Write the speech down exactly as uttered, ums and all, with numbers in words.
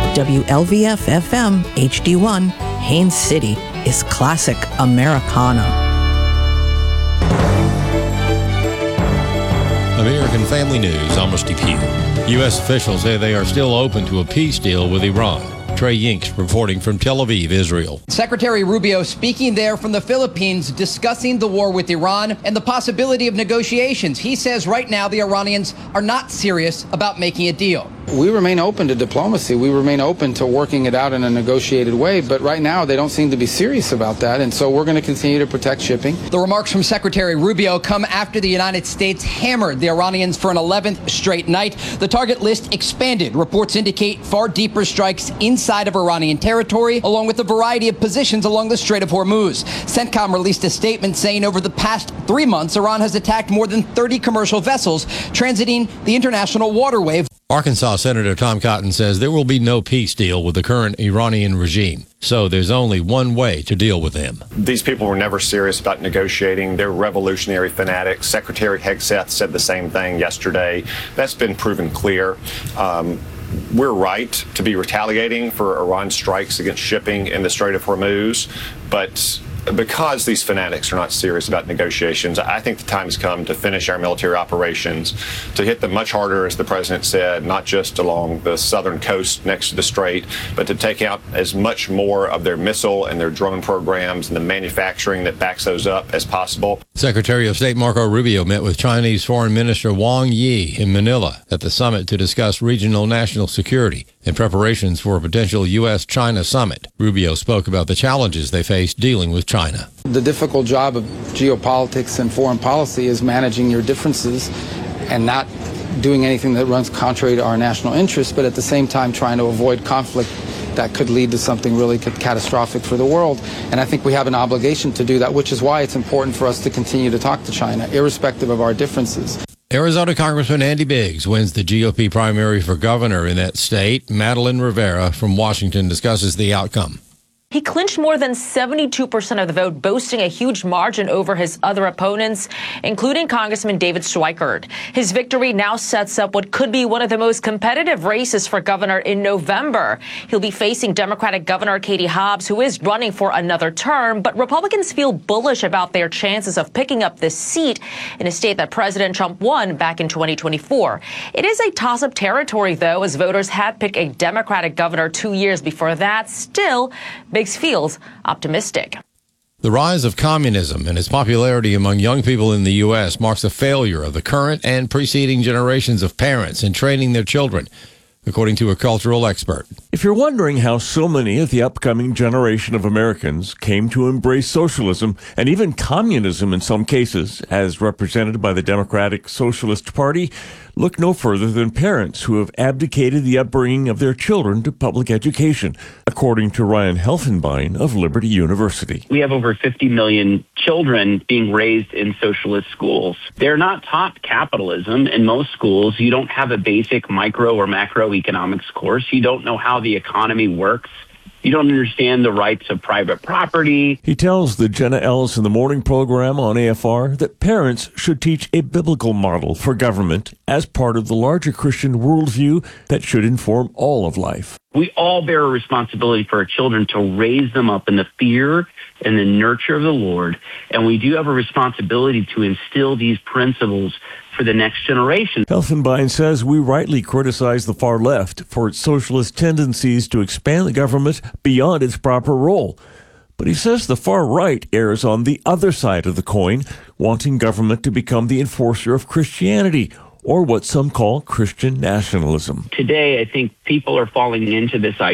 W L V F F M H D one, Haines City is classic Americana. American Family News, I'm Steve Pugh. U S officials say they are still open to a peace deal with Iran. Trey Yinks reporting from Tel Aviv, Israel. Secretary Rubio speaking there from the Philippines, discussing the war with Iran and the possibility of negotiations. He says right now the Iranians are not serious about making a deal. We remain open to diplomacy. We remain open to working it out in a negotiated way. But right now, they don't seem to be serious about that. And so we're going to continue to protect shipping. The remarks from Secretary Rubio come after the United States hammered the Iranians for an eleventh straight night. The target list expanded. Reports indicate far deeper strikes inside of Iranian territory, along with a variety of positions along the Strait of Hormuz. CENTCOM released a statement saying over the past three months, Iran has attacked more than thirty commercial vessels transiting the international waterway. Arkansas Senator Tom Cotton says there will be no peace deal with the current Iranian regime, so there's only one way to deal with them. These people were never serious about negotiating. They're revolutionary fanatics. Secretary Hegseth said the same thing yesterday. That's been proven clear. Um, we're right to be retaliating for Iran's strikes against shipping in the Strait of Hormuz, but because these fanatics are not serious about negotiations, I think the time has come to finish our military operations, to hit them much harder, as the president said, not just along the southern coast next to the strait, but to take out as much more of their missile and their drone programs and the manufacturing that backs those up as possible. Secretary of State Marco Rubio met with Chinese Foreign Minister Wang Yi in Manila at the summit to discuss regional national security and preparations for a potential U S China summit. Rubio spoke about the challenges they face dealing with China. The difficult job of geopolitics and foreign policy is managing your differences and not doing anything that runs contrary to our national interests, but at the same time trying to avoid conflict that could lead to something really catastrophic for the world. And I think we have an obligation to do that, which is why it's important for us to continue to talk to China, irrespective of our differences. Arizona Congressman Andy Biggs wins the G O P primary for governor in that state. Madeline Rivera from Washington discusses the outcome. He clinched more than seventy-two percent of the vote, boasting a huge margin over his other opponents, including Congressman David Schweikert. His victory now sets up what could be one of the most competitive races for governor in November. He'll be facing Democratic Governor Katie Hobbs, who is running for another term, but Republicans feel bullish about their chances of picking up this seat in a state that President Trump won back in twenty twenty-four. It is a toss-up territory, though, as voters had picked a Democratic governor two years before that. Still, Biggs feels optimistic. The rise of communism and its popularity among young people in the U S marks a failure of the current and preceding generations of parents in training their children, according to a cultural expert. If you're wondering how so many of the upcoming generation of Americans came to embrace socialism and even communism in some cases, as represented by the Democratic Socialist Party, look no further than parents who have abdicated the upbringing of their children to public education, according to Ryan Helfenbein of Liberty University. We have over fifty million children being raised in socialist schools. They're not taught capitalism in most schools. You don't have a basic micro or macroeconomics course. You don't know how the economy works. You don't understand the rights of private property. He tells the Jenna Ellis in the Morning program on A F R that parents should teach a biblical model for government as part of the larger Christian worldview that should inform all of life. We all bear a responsibility for our children to raise them up in the fear and the nurture of the Lord. And we do have a responsibility to instill these principles for the next generation. Helfenbein says we rightly criticize the far left for its socialist tendencies to expand the government beyond its proper role. But he says the far right errs on the other side of the coin, wanting government to become the enforcer of Christianity, or what some call Christian nationalism. Today, I think people are falling into this idea